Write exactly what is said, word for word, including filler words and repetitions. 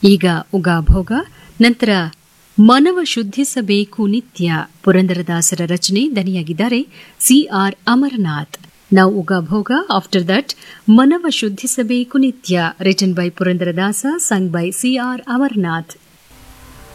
ಈಗ ಉಗಾಭೋಗ, ನಂತರ ಮನವ ಶುದ್ಧಿಸಬೇಕು ನಿತ್ಯ ಪುರಂದರದಾಸರ ರಚನೆ, ದನಿಯಾಗಿದ್ದಾರೆ ಸಿ ಆರ್ ಅಮರನಾಥ್. ನಾವು ಉಗಾಭೋಗ, ಆಫ್ಟರ್ ದಟ್ ಮನವ ಶುದ್ಧಿಸಬೇಕು ನಿತ್ಯ, written by Purandaradasa, sung by C R Amarnath.